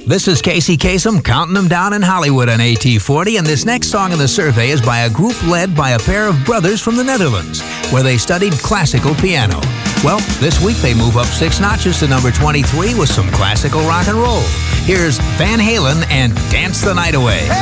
This is Casey Kasem counting them down in Hollywood on AT40, and this next song in the survey is by a group led by a pair of brothers from the Netherlands, where they studied classical piano. Well, this week they move up 6 notches to number 23 with some classical rock and roll. Here's Van Halen and Dance the Night Away.